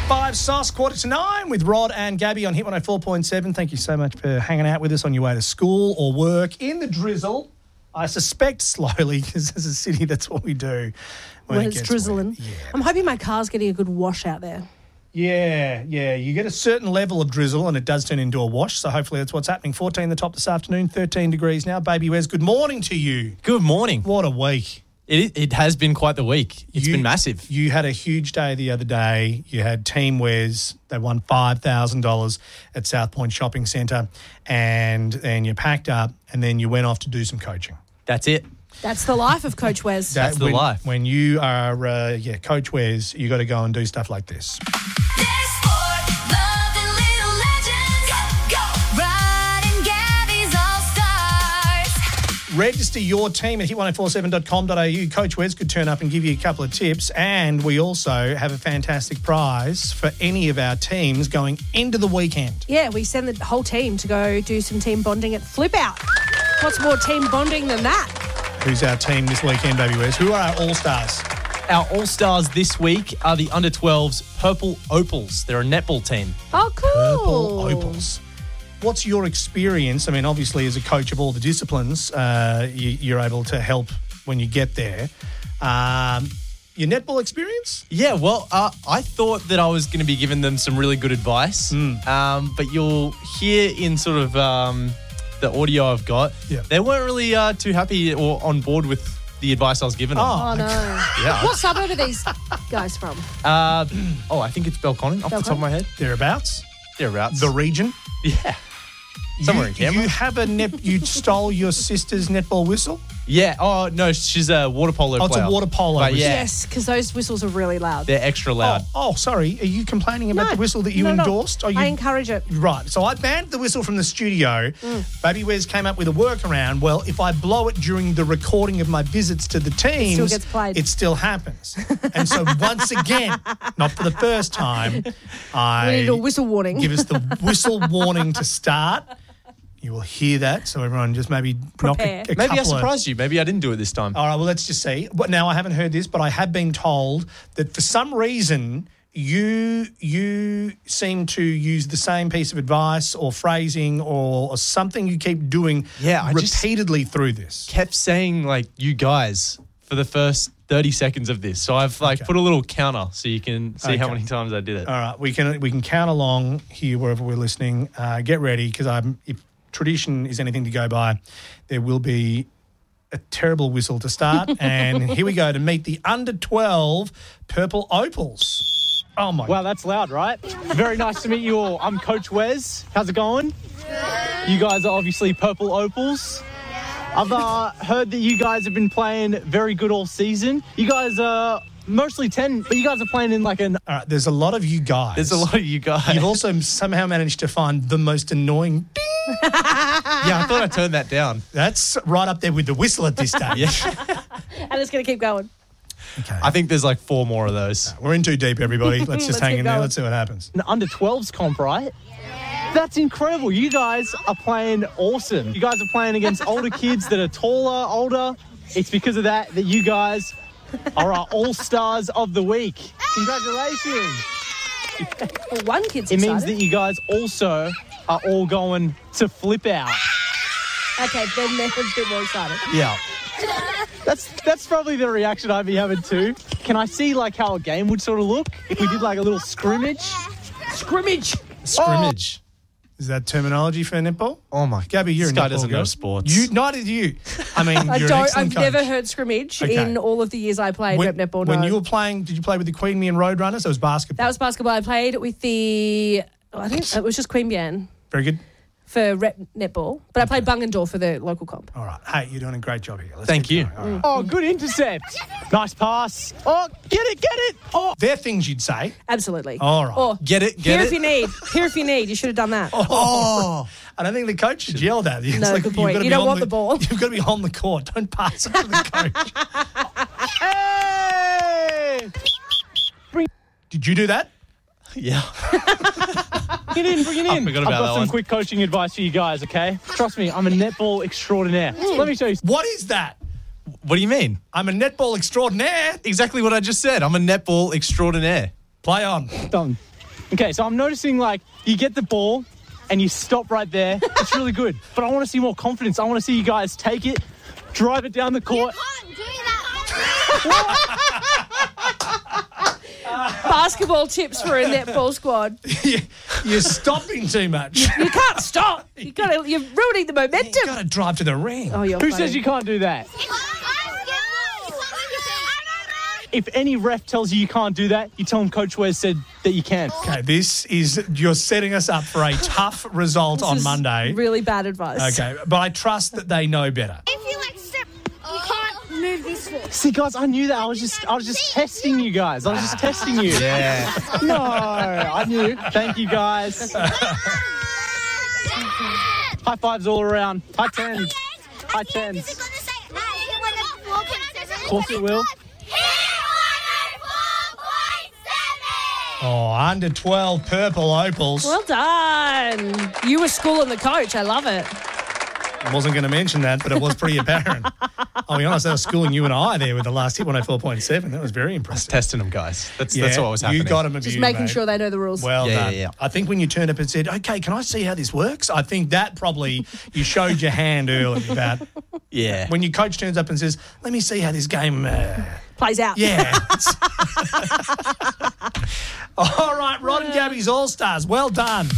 5 sauce, 8:45 with Rod and Gabby on Hit 104.7. Thank you so much for hanging out with us on your way to school or work in the drizzle. I suspect slowly, because as a city, that's what we do. When it's drizzling. Yeah. I'm hoping my car's getting a good wash out there. Yeah. You get a certain level of drizzle and it does turn into a wash, so hopefully that's what's happening. 14 the top this afternoon, 13 degrees now. Baby Wes, good morning to you. Good morning. What a week. It has been quite the week. It's been massive. You had a huge day the other day. You had Team Wes. They won $5,000 at South Point Shopping Centre, and then you packed up and then you went off to do some coaching. That's it. That's the life of Coach Wes. That's the life. When you are, Coach Wes, you got to go and do stuff like this. Register your team at hit1047.com.au. Coach Wes could turn up and give you a couple of tips. And we also have a fantastic prize for any of our teams going into the weekend. Yeah, we send the whole team to go do some team bonding at Flip Out. What's more team bonding than that? Who's our team this weekend, Baby Wes? Who are our All-Stars? Our All-Stars this week are the Under-12s Purple Opals. They're a netball team. Oh, cool. Purple Opals. What's your experience? I mean, obviously, as a coach of all the disciplines, you're able to help when you get there. Your netball experience? Yeah, well, I thought that I was going to be giving them some really good advice, but you'll hear in sort of the audio I've got, they weren't really too happy or on board with the advice I was giving them. Oh, no. Yeah. What suburb are these guys from? I think it's Belconnen off the top of my head. Thereabouts? Thereabouts. The region? Yeah. Somewhere in Canberra. You have you stole your sister's netball whistle? Yeah. Oh, no, she's a water polo player. It's a water polo But whistle. yeah. Yes, because those whistles are really loud. They're extra loud. Oh, sorry. Are you complaining about the whistle that you No. endorsed? Are you... I encourage it. Right. So I banned the whistle from the studio. Baby Wes came up with a workaround. Well, if I blow it during the recording of my visits to the teams, still gets played. It still happens. And so once again, not for the first time, We need a whistle warning. give us the whistle warning to start. You will hear that, so everyone just maybe knock Prepare. a Maybe I couple of... surprised you. Maybe I didn't do it this time. All right, well, let's just see. But now I haven't heard this, but I have been told that for some reason you seem to use the same piece of advice or phrasing or something you keep doing repeatedly through this. Kept saying, like, you guys for the first 30 seconds of this. So I've, put a little counter so you can see how many times I did it. All right, we can count along here wherever we're listening. Get ready, because if tradition is anything to go by, there will be a terrible whistle to start. And here we go to meet the under-12 Purple Opals. Oh, my. Wow, that's loud, right? Very nice to meet you all. I'm Coach Wes. How's it going? You guys are obviously Purple Opals. I've heard that you guys have been playing very good all season. You guys are mostly 10, but you guys are playing in like an... All right, there's a lot of you guys. There's a lot of you guys. You've also somehow managed to find the most annoying ding. Yeah, I thought I turned that down. That's right up there with the whistle at this stage. Yeah. And it's going to keep going. Okay. I think there's like 4 more of those. We're in too deep, everybody. Let's just Let's hang keep in there. going. Let's see what happens. An under-12s comp, right? That's incredible. You guys are playing awesome. You guys are playing against older kids that are taller, older. It's because of that you guys are our all-stars of the week. Congratulations. Well, one kid's It excited. means that you guys also are all going to Flip Out. Okay, then they're a bit more excited. Yeah. That's probably the reaction I'd be having too. Can I see like how a game would sort of look if we did like a little scrimmage? Scrimmage. Scrimmage. Is that terminology for netball? Oh, my. Gabby, you're This a guy netball doesn't girl. know sports. Neither do you. I mean, you're an excellent I've coach. never heard scrimmage in all of the years I played rep netball. When no. you were playing, did you play with the Queanbeyan Roadrunners? That was basketball. That was basketball. I played with I think it was just Queanbeyan Very good. for rep netball, but I played Bungendore for the local comp. All right. Hey, you're doing a great job here. Let's Thank keep you. going. All right. Oh, good intercept. Nice pass. Oh, get it. Oh. They're things you'd say. Absolutely. All right. Or Get it? here if you need. Here if you need. You should have done that. Oh. I don't think the coach should yell at you. It's No, like good you've point. gotta You be don't on want the ball. You've got to be on the court. Don't pass it to the coach. Hey! Did you do that? Yeah. Bring it in. I forgot about I've got that some one. quick coaching advice for you guys, okay? Trust me, I'm a netball extraordinaire. Let me show you. What is that? What do you mean? I'm a netball extraordinaire. Exactly what I just said. I'm a netball extraordinaire. Play on. Done. Okay, so I'm noticing, like, you get the ball and you stop right there. It's really good. But I want to see more confidence. I want to see you guys take it, drive it down the court. You can't do that. Basketball tips for a netball squad. You're stopping too much. You can't stop. You're ruining the momentum. You've got to drive to the ring. Oh, you're Who funny. says you can't do that? If any ref tells you can't do that, you tell them Coach Wes said that you can. Okay, you're setting us up for a tough result This on is Monday. Really bad advice. Okay, but I trust that they know better. If you like step, you can't move this way. See, guys, I knew that. I was just testing you guys. I was just testing you. Yeah. No, I knew. Thank you, guys. High fives all around. High tens. High tens. Of course it will. Oh, under 12 purple opals. Well done. You were schooling the coach. I love it. I wasn't going to mention that, but it was pretty apparent. I'll be honest, I was schooling you and I there with the last hit 104.7. That was very impressive. Testing them, guys. That's what was happening. You got them. Just making sure they know the rules. Well done. Yeah. I think when you turned up and said, okay, can I see how this works? I think that probably you showed your hand early about Yeah. when your coach turns up and says, let me see how this game... Plays out. Yeah. All right, Rod and Gabby's All-Stars. Well done.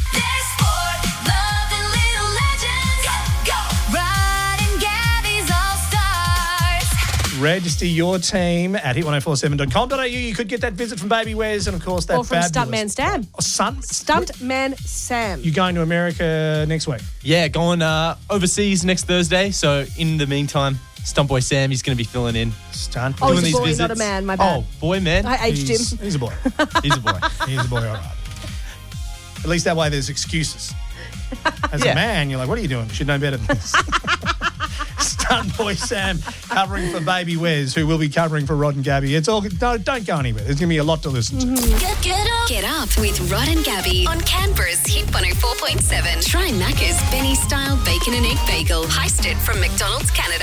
Register your team at hit1047.com.au. You could get that visit from Baby Wes and, of course, that Or from fabulous... Stuntman Sam. Stuntman Sam. You going to America next week? Yeah, going overseas next Thursday. So in the meantime, Stunt Boy Sam, he's going to be filling in. Stunt. Oh, doing he's a boy, these not a visits. man. My bad. Oh, boy, man. I aged him. He's a boy. He's a boy. He's a boy, all right. At least that way there's excuses. As a Yeah. man, you're like, what are you doing? You should know better than this. Stunt Boy Sam covering for Baby Wes, who will be covering for Rod and Gabby. It's all no, don't go anywhere. There's going to be a lot to listen to. Get up with Rod and Gabby on Canberra's Hit 104.7. Try Macca's Benny Style Bacon and Egg Bagel. Heisted from McDonald's Canada.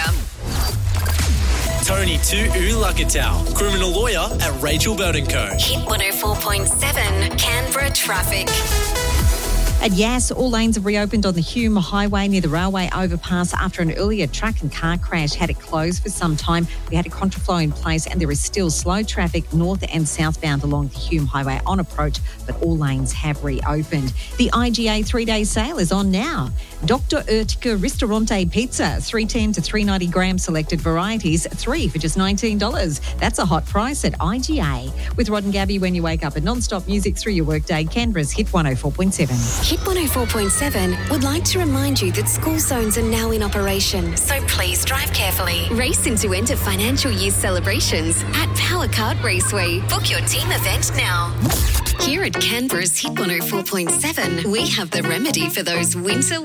Tony Tu'ulakatau, criminal lawyer at Rachel Bird & Co. Hit 104.7 Canberra traffic. At Yass, all lanes have reopened on the Hume Highway near the railway overpass after an earlier truck and car crash had it closed for some time. We had a contraflow in place and there is still slow traffic north and southbound along the Hume Highway on approach, but all lanes have reopened. The IGA 3-day sale is on now. Dr. Oetker Ristorante Pizza, $3.10 to $3.90 gram selected varieties, 3 for just $19. That's a hot price at IGA. With Rod and Gabby when you wake up and non-stop music through your workday, Canberra's Hit 104.7. Hit 104.7 would like to remind you that school zones are now in operation, so please drive carefully. Race into end of financial year celebrations at Power Kart Raceway. Book your team event now. Here at Canberra's Hit 104.7, we have the remedy for those winter